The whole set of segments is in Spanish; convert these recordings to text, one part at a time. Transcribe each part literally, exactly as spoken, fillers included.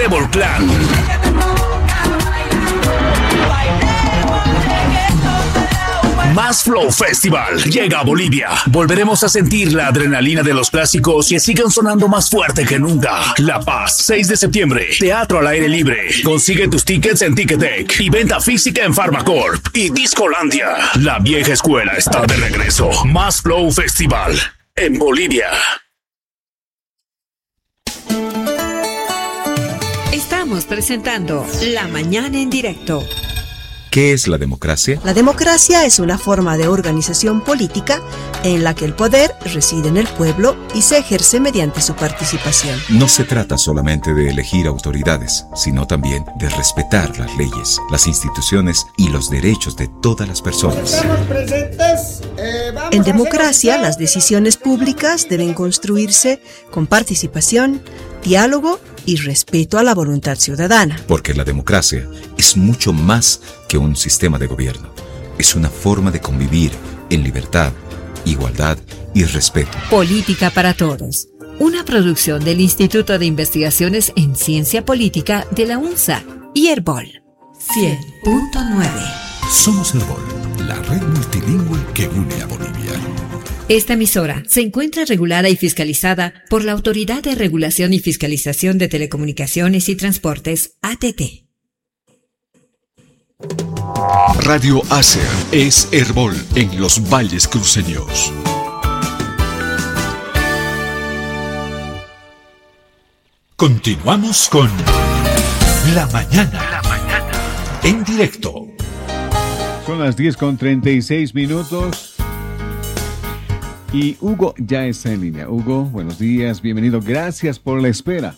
Trébol Clan. Más Flow Festival llega a Bolivia. Volveremos a sentir la adrenalina de los clásicos que siguen sonando más fuerte que nunca. La Paz, seis de septiembre. Teatro al aire libre. Consigue tus tickets en Ticketek y venta física en Pharmacorp y Discolandia. La vieja escuela está de regreso. Más Flow Festival en Bolivia. Estamos presentando La Mañana en Directo. ¿Qué es la democracia? La democracia es una forma de organización política en la que el poder reside en el pueblo y se ejerce mediante su participación. No se trata solamente de elegir autoridades, sino también de respetar las leyes, las instituciones y los derechos de todas las personas. En democracia, las decisiones públicas deben construirse con participación, diálogo y respeto a la voluntad ciudadana. Porque la democracia es mucho más que un sistema de gobierno. Es una forma de convivir en libertad, igualdad y respeto. Política para Todos. Una producción del Instituto de Investigaciones en Ciencia Política de la UNSA y Herbol. cien punto nueve. Somos Herbol, la red multilingüe que une a Bolivia. Esta emisora se encuentra regulada y fiscalizada por la Autoridad de Regulación y Fiscalización de Telecomunicaciones y Transportes, A T T. Radio Acer es Herbol en los valles cruceños. Continuamos con La Mañana, La Mañana en directo. Son las diez con treinta y seis minutos. Y Hugo ya está en línea. Hugo, buenos días, bienvenido. Gracias por la espera.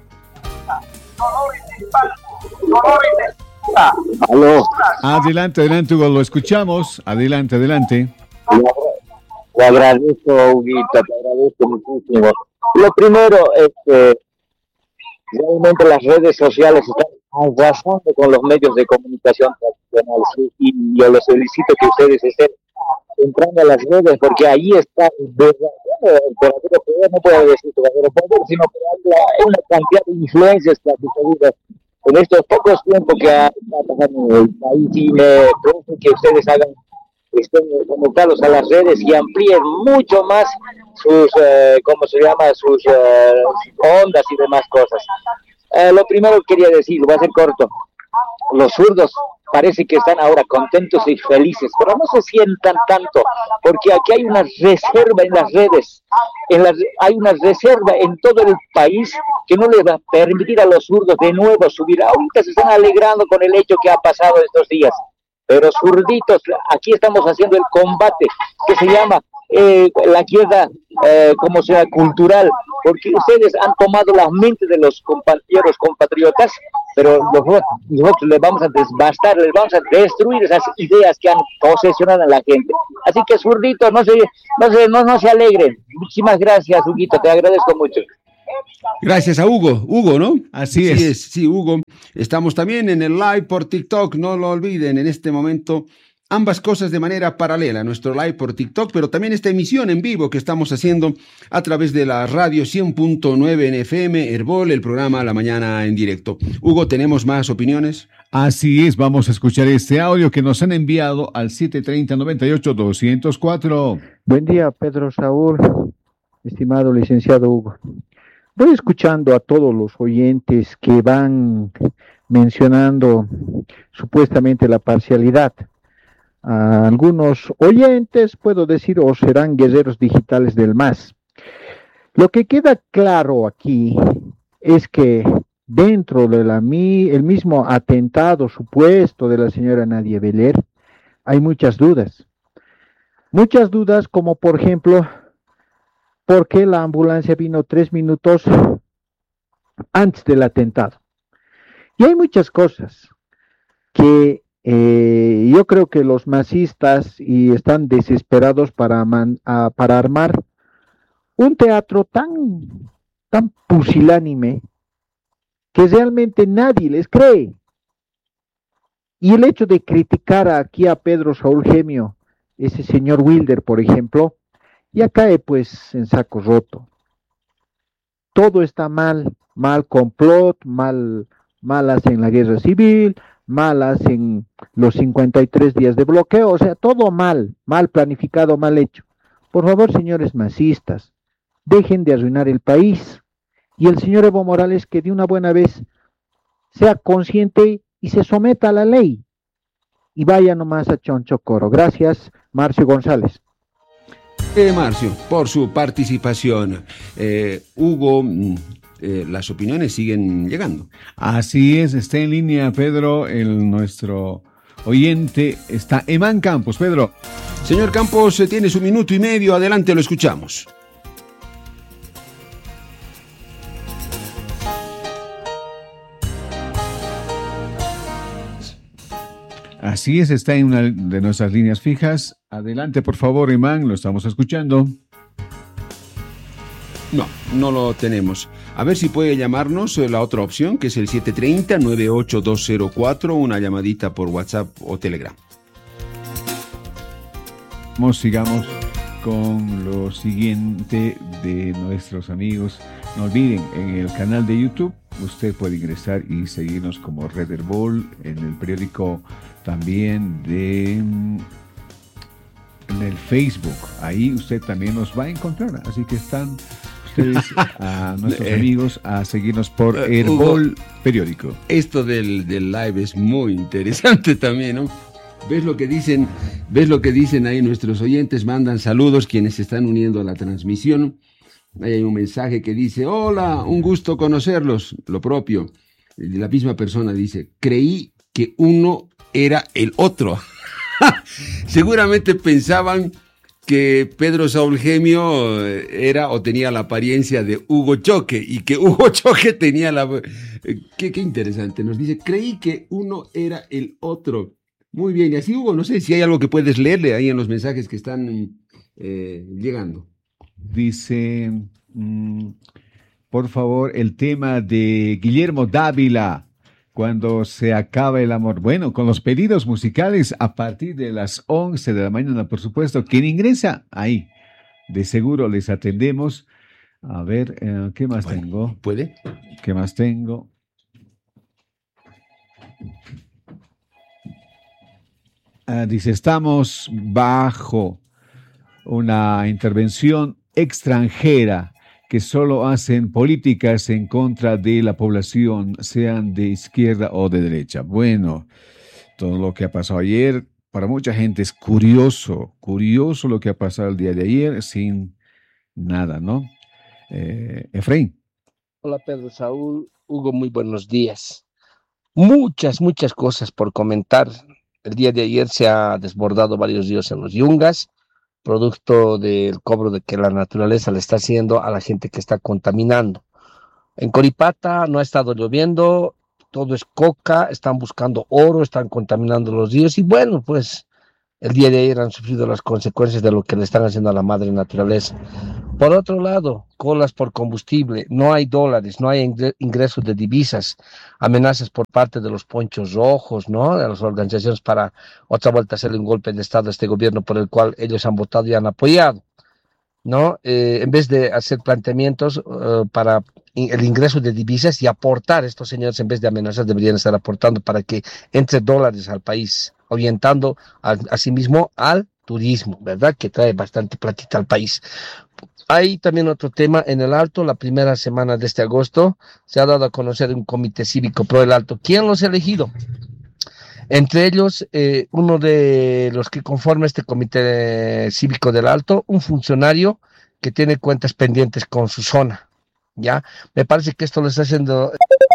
Aló. Adelante, adelante, Hugo, lo escuchamos. Adelante, adelante. Te agradezco, Huguito, te agradezco muchísimo. Lo primero es que realmente las redes sociales están arrasando con los medios de comunicación tradicionales, ¿sí? Y yo les solicito que ustedes estén entrando a las redes, porque ahí está el verdadero poder, no puedo decir verdadero poder, sino que hay una cantidad de influencias que ha sucedido en estos pocos tiempos que ha pasado en el país, y me pregunto que ustedes hagan, estén conectados a las redes y amplíen mucho más sus, eh, ¿cómo se llama?, sus eh, ondas y demás cosas. Eh, lo primero que quería decir, va a ser corto, los zurdos parece que están ahora contentos y felices, pero no se sientan tanto, porque aquí hay una reserva en las redes, en las, hay una reserva en todo el país que no les va a permitir a los zurdos de nuevo subir. Ahorita se están alegrando con el hecho que ha pasado estos días, pero zurditos, aquí estamos haciendo el combate que se llama eh, la izquierda, eh, como sea, cultural, porque ustedes han tomado las mentes de los compañeros, compatriotas, pero nosotros, nosotros les vamos a desbastar, les vamos a destruir esas ideas que han posesionado a la gente. Así que, zurditos, no se, no se, no, no se alegren. Muchísimas gracias, Huguito, te agradezco mucho. Gracias a Hugo, Hugo, ¿no? Así es. Sí, es. sí, Hugo. Estamos también en el live por TikTok, no lo olviden, en este momento ambas cosas de manera paralela, nuestro live por TikTok, pero también esta emisión en vivo que estamos haciendo a través de la radio cien punto nueve en F M, Herbol, el programa La Mañana en directo. Hugo, ¿tenemos más opiniones? Así es, vamos a escuchar este audio que nos han enviado al siete tres cero, nueve ocho, dos cero cuatro. Buen día, Pedro Saúl, estimado licenciado Hugo. Voy escuchando a todos los oyentes que van mencionando supuestamente la parcialidad. A algunos oyentes, puedo decir, o serán guerreros digitales del M A S. Lo que queda claro aquí es que dentro de la mi, el mismo atentado supuesto de la señora Nadia Beler, hay muchas dudas. Muchas dudas como, por ejemplo, ¿por qué la ambulancia vino tres minutos antes del atentado? Y hay muchas cosas que eh, yo creo que los masistas y están desesperados para, man, a, para armar un teatro tan, tan pusilánime que realmente nadie les cree. Y el hecho de criticar aquí a Pedro Saúl Gemio, ese señor Wilder, por ejemplo, ya cae pues en saco roto. Todo está mal mal complot, mal, mal hacen la guerra civil, mal hacen los cincuenta y tres días de bloqueo, o sea, todo mal, mal planificado, mal hecho. Por favor, señores masistas, dejen de arruinar el país. Y el señor Evo Morales, que de una buena vez sea consciente y se someta a la ley. Y vaya nomás a Chonchocoro. Gracias, Marcio González. Eh, Marcio, por su participación. Eh, Hugo, eh, las opiniones siguen llegando. Así es, está en línea Pedro, el, nuestro oyente, está Emán Campos. Pedro. Señor Campos, tiene su minuto y medio, adelante, lo escuchamos. Así es, está en una de nuestras líneas fijas. Adelante, por favor, Imán, lo estamos escuchando. No, no lo tenemos. A ver si puede llamarnos la otra opción, que es el siete tres cero, nueve ocho dos cero cuatro, una llamadita por WhatsApp o Telegram. Sigamos con lo siguiente de nuestros amigos. No olviden, en el canal de YouTube usted puede ingresar y seguirnos como Red Herbol, en el periódico también de en el Facebook. Ahí usted también nos va a encontrar. Así que están ustedes, a nuestros amigos, a seguirnos por Herbol Periódico. Esto del, del live es muy interesante también, ¿no? ¿Ves lo que dicen? ¿Ves lo que dicen ahí nuestros oyentes? Mandan saludos quienes se están uniendo a la transmisión. Ahí hay un mensaje que dice: hola, un gusto conocerlos. Lo propio. La misma persona dice: creí que uno era el otro. Seguramente pensaban que Pedro Saúl Gemio era o tenía la apariencia de Hugo Choque y que Hugo Choque tenía la... Qué, qué interesante. Nos dice: creí que uno era el otro. Muy bien. Y así, Hugo, no sé si hay algo que puedes leerle ahí en los mensajes que están eh, llegando. Dice, mmm, por favor, el tema de Guillermo Dávila, cuando se acaba el amor. Bueno, con los pedidos musicales a partir de las once de la mañana, por supuesto. Quien ingresa ahí, de seguro les atendemos. A ver, eh, ¿qué más bueno, tengo? ¿Puede? ¿Qué más tengo? Ah, dice, estamos bajo una intervención extranjera que solo hacen políticas en contra de la población, sean de izquierda o de derecha. Bueno, todo lo que ha pasado ayer, para mucha gente es curioso, curioso lo que ha pasado el día de ayer, sin nada, ¿no? Eh, Efraín. Hola Pedro Saúl, Hugo, muy buenos días. Muchas, muchas cosas por comentar. El día de ayer se ha desbordado varios ríos en los Yungas, producto del cobro de que la naturaleza le está haciendo a la gente que está contaminando. En Coripata no ha estado lloviendo, todo es coca, están buscando oro, están contaminando los ríos y bueno, pues el día de ayer han sufrido las consecuencias de lo que le están haciendo a la madre naturaleza. Por otro lado, colas por combustible, no hay dólares, no hay ingresos de divisas, amenazas por parte de los ponchos rojos, ¿no? De las organizaciones para otra vuelta hacerle un golpe de Estado a este gobierno por el cual ellos han votado y han apoyado, ¿no? Eh, en vez de hacer planteamientos uh, para el ingreso de divisas y aportar, estos señores en vez de amenazar deberían estar aportando para que entre dólares al país, orientando a, a sí mismo al turismo, ¿verdad? Que trae bastante platita al país. Hay también otro tema en el Alto. La primera semana de este agosto se ha dado a conocer un comité cívico pro el Alto. ¿Quién los ha elegido? Entre ellos, eh, uno de los que conforma este comité cívico del Alto, un funcionario que tiene cuentas pendientes con su zona, ¿ya? Me parece que esto lo está haciendo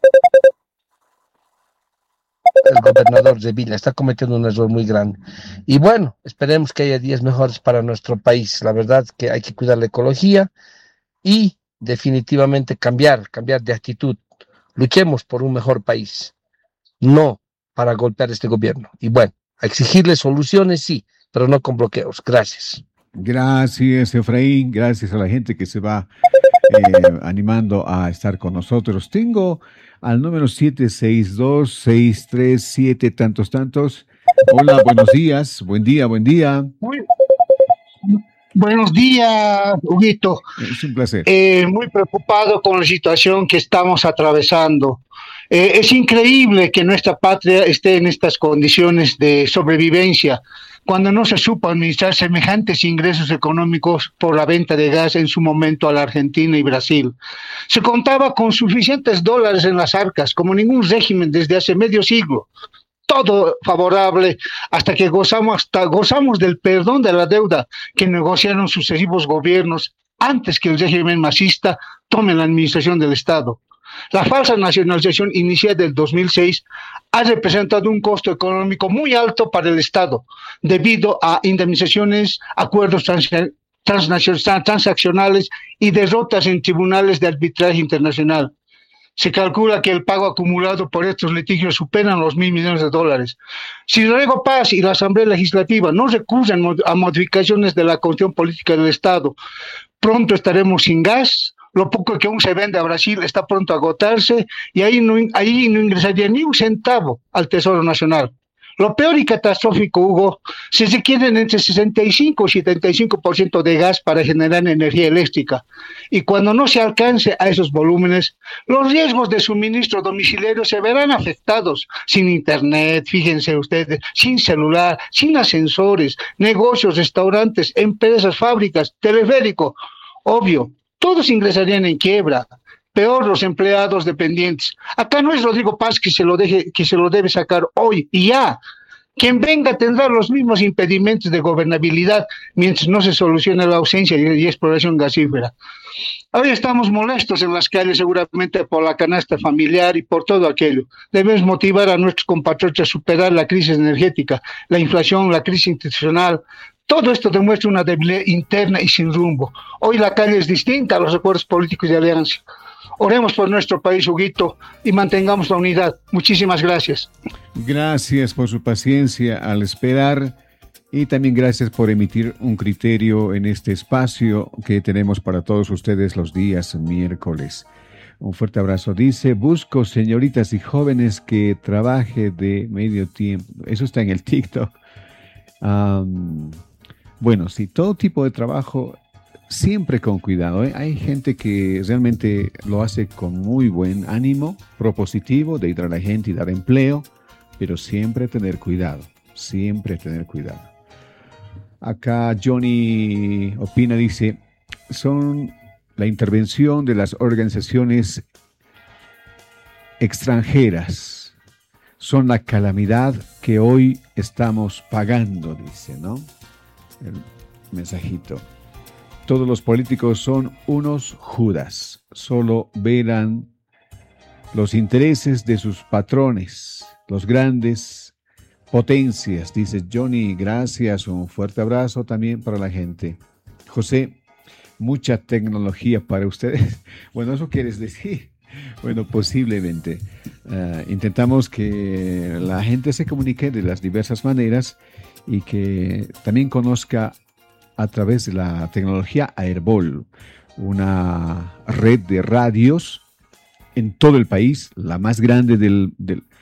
el gobernador de Villa, está cometiendo un error muy grande. Y bueno, esperemos que haya días mejores para nuestro país. La verdad es que hay que cuidar la ecología y definitivamente cambiar, cambiar de actitud. Luchemos por un mejor país, no para golpear este gobierno. Y bueno, a exigirle soluciones, sí, pero no con bloqueos. Gracias. Gracias, Efraín. Gracias a la gente que se va eh, animando a estar con nosotros. Tengo al número siete seis dos, seis tres siete tantos tantos. Hola, buenos días. Buen día, buen día. Muy, Buenos días, Huguito. Es un placer. Eh, muy preocupado con la situación que estamos atravesando. Eh, es increíble que nuestra patria esté en estas condiciones de sobrevivencia, cuando no se supo administrar semejantes ingresos económicos por la venta de gas en su momento a la Argentina y Brasil. Se contaba con suficientes dólares en las arcas, como ningún régimen desde hace medio siglo. Todo favorable hasta que gozamos, hasta gozamos del perdón de la deuda que negociaron sucesivos gobiernos antes que el régimen masista tome la administración del Estado. La falsa nacionalización inicial del dos mil seis ha representado un costo económico muy alto para el Estado, debido a indemnizaciones, acuerdos trans, transaccionales y derrotas en tribunales de arbitraje internacional. Se calcula que el pago acumulado por estos litigios superan los mil millones de dólares. Si Rego Paz y la Asamblea Legislativa no recurren a modificaciones de la constitución política del Estado, pronto estaremos sin gas. Lo poco que aún se vende a Brasil está pronto a agotarse y ahí no, ahí no ingresaría ni un centavo al Tesoro Nacional. Lo peor y catastrófico, Hugo, se requieren entre sesenta y cinco y setenta y cinco por ciento de gas para generar energía eléctrica. Y cuando no se alcance a esos volúmenes, los riesgos de suministro domiciliario se verán afectados. Sin internet, fíjense ustedes, sin celular, sin ascensores, negocios, restaurantes, empresas, fábricas, teleférico. Obvio, todos ingresarían en quiebra. Peor los empleados dependientes. Acá no es Rodrigo Paz que se lo deje, que se lo debe sacar hoy y ya. Quien venga tendrá los mismos impedimentos de gobernabilidad mientras no se solucione la ausencia y exploración gasífera. Hoy estamos molestos en las calles seguramente por la canasta familiar y por todo aquello. Debemos motivar a nuestros compatriotas a superar la crisis energética, la inflación, la crisis institucional. Todo esto demuestra una debilidad interna y sin rumbo. Hoy la calle es distinta a los acuerdos políticos de alianza. Oremos por nuestro país, Huguito, y mantengamos la unidad. Muchísimas gracias. Gracias por su paciencia al esperar y también gracias por emitir un criterio en este espacio que tenemos para todos ustedes los días miércoles. Un fuerte abrazo. Dice, busco señoritas y jóvenes que trabaje de medio tiempo. Eso está en el TikTok. Um, bueno, sí, todo tipo de trabajo, siempre con cuidado, ¿eh? Hay gente que realmente lo hace con muy buen ánimo, propositivo, de ir a la gente y dar empleo, pero siempre tener cuidado, siempre tener cuidado. Acá Johnny opina, dice, son la intervención de las organizaciones extranjeras, son la calamidad que hoy estamos pagando, dice, ¿no? El mensajito. Todos los políticos son unos Judas, solo velan los intereses de sus patrones, los grandes potencias, dice Johnny. Gracias, un fuerte abrazo también para la gente. José, mucha tecnología para ustedes. Bueno, ¿eso quieres decir? Bueno, posiblemente. Uh, intentamos que la gente se comunique de las diversas maneras y que también conozca a través de la tecnología Airbol, una red de radios en todo el país, la más grande del, del